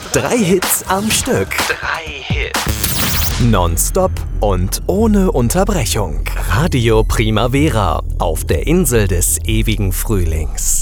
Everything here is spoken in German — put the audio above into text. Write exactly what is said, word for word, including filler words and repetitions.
Drei Hits am Stück. Drei Hits. Nonstop und ohne Unterbrechung. Radio Primavera auf der Insel des ewigen Frühlings.